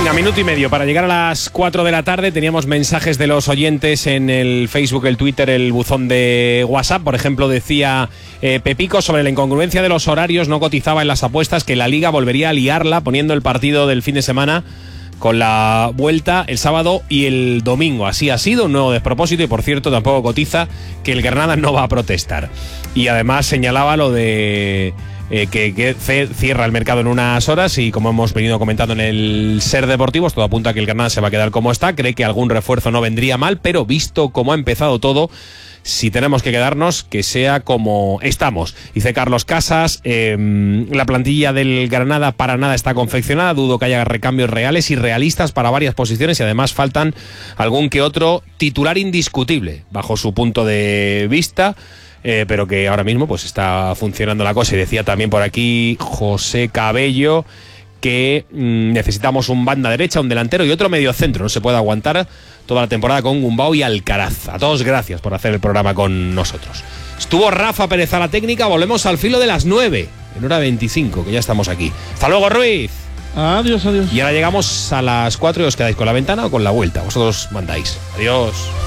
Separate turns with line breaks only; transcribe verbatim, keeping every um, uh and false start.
Venga, minuto y medio para llegar a las cuatro de la tarde. Teníamos mensajes de los oyentes en el Facebook, el Twitter, el buzón de WhatsApp. Por ejemplo, decía eh, Pepico sobre la incongruencia de los horarios, no cotizaba en las apuestas, que la Liga volvería a liarla poniendo el partido del fin de semana con la vuelta el sábado y el domingo. Así ha sido, un nuevo despropósito, y por cierto tampoco cotiza que el Granada no va a protestar. Y además señalaba lo de eh, que, que cierra el mercado en unas horas, y como hemos venido comentando en el Ser Deportivos, todo apunta a que el Granada se va a quedar como está. Cree que algún refuerzo no vendría mal, pero visto cómo ha empezado todo, si tenemos que quedarnos, que sea como estamos. Dice Carlos Casas, eh, la plantilla del Granada para nada está confeccionada, dudo que haya recambios reales y realistas para varias posiciones, y además faltan algún que otro titular indiscutible, bajo su punto de vista, eh, pero que ahora mismo pues está funcionando la cosa. Y decía también por aquí José Cabello que mmm, necesitamos un banda derecha, un delantero y otro medio centro. No se puede aguantar toda la temporada con Gumbau y Alcaraz. A todos gracias por hacer el programa con nosotros. Estuvo Rafa Pérez a la técnica. Volvemos al filo de las nueve, en hora veinticinco, que ya estamos aquí. Hasta luego, Ruiz.
Adiós, adiós.
Y ahora llegamos a las cuatro y os quedáis con la ventana o con la vuelta. Vosotros mandáis. Adiós.